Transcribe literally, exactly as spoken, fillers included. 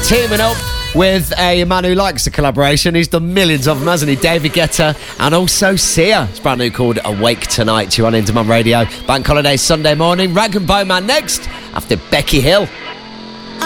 teaming up with a man who likes the collaboration. He's done millions of them, hasn't he? David Guetta and also Sia. It's brand new, called Awake Tonight. You're on Into Mum Radio. Bank holiday Sunday morning. Rag and Bowman next after Becky Hill.